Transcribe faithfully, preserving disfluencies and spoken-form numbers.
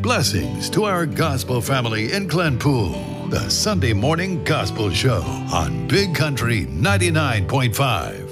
Blessings to our gospel family in Glenpool. The Sunday Morning Gospel Show on Big Country ninety-nine point five.